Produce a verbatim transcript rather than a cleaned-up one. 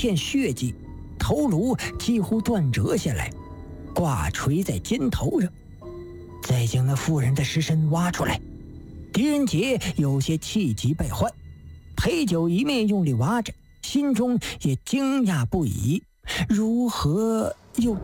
片血迹，头颅几乎断折下来，挂垂在肩头上。再将那妇人的尸身挖出来，狄仁杰有些气急败坏，裴九一面用力挖着，心中也惊讶不已，如何又